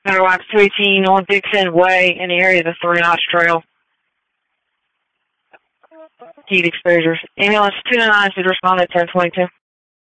Otherwise, 218 on Dixon Way in the area of the 3 Notch Trail. Heat exposures. Ambulance 209 should respond at 1022.